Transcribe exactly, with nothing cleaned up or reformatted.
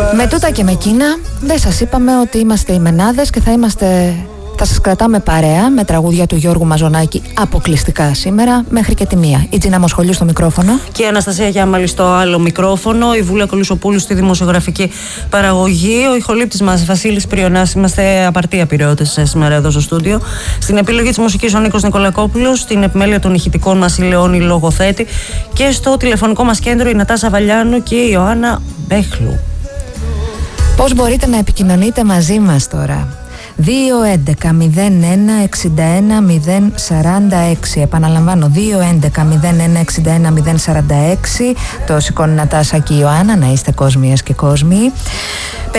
Με τούτα και με εκείνα, δεν σας είπαμε ότι είμαστε οι Μενάδες και θα είμαστε... Θα σας κρατάμε παρέα με τραγούδια του Γιώργου Μαζονάκη αποκλειστικά σήμερα μέχρι και τη μία. Η Τζίνα Μοσχολιού στο μικρόφωνο. Και η Αναστασία Γιάμαλη στο άλλο μικρόφωνο. Η Βούλα Κολουσοπούλου στη δημοσιογραφική παραγωγή. Ο ηχολήπτης μας Βασίλης Πριονάς. Είμαστε απαρτία πυρεώτες σήμερα εδώ στο στούντιο. Στην επιλογή της μουσικής ο Νίκος Νικολακόπουλος. Στην επιμέλεια των ηχητικών μας η Λεόνη Λογοθέτη. Και στο τηλεφωνικό μας κέντρο η Νατάσα Βαλιάνου και η Ιωάννα Μπέχλου. Πώς μπορείτε να επικοινωνείτε μαζί μας τώρα? δύο έντεκα μηδέν ένα εξήντα ένα μηδέν σαράντα έξι. Επαναλαμβάνω, δύο έντεκα μηδέν ένα εξήντα ένα μηδέν σαράντα έξι. Το σηκώνει Νατάσα και η Ιωάννα. Να είστε κόσμιες και κόσμοι.